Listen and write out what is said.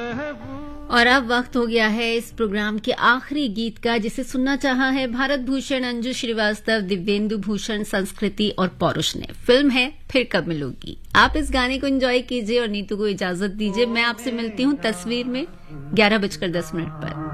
और अब वक्त हो गया है इस प्रोग्राम के आखिरी गीत का, जिसे सुनना चाहा है भारत भूषण, अंजू श्रीवास्तव, दिव्येंदु भूषण, संस्कृति और पौरुष ने। फिल्म है फिर कब मिलोगी। आप इस गाने को एंजॉय कीजिए और नीतू को इजाजत दीजिए। मैं आपसे मिलती हूँ तस्वीर में 11:10 पर।